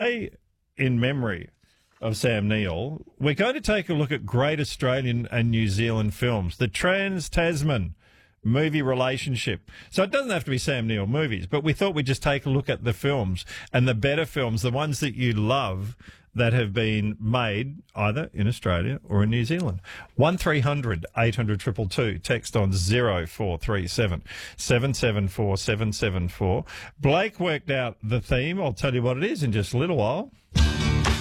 today, in memory of Sam Neill, we're going to take a look at great Australian and New Zealand films. The Trans-Tasman movie relationship. So it doesn't have to be Sam Neill movies, but we thought we'd just take a look at the films and the better films, the ones that you love that have been made either in Australia or in New Zealand. 1300 800 222. Text on 0437 774 774. Blake worked out the theme. I'll tell you what it is in just a little while.